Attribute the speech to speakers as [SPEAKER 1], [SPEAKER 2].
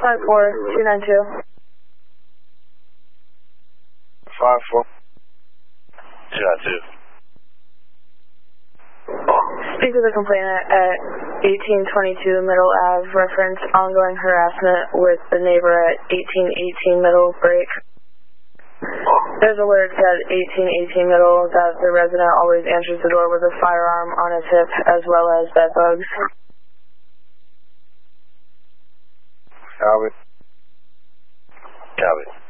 [SPEAKER 1] 54292.
[SPEAKER 2] 54292.
[SPEAKER 1] Speak to the complainant at 1822 Middle Ave, reference ongoing harassment with the neighbor at 1818 Middle Break. There's alerts at 1818 Middle that the resident always answers the door with a firearm on his hip as well as bed bugs.
[SPEAKER 2] Copy. Copy.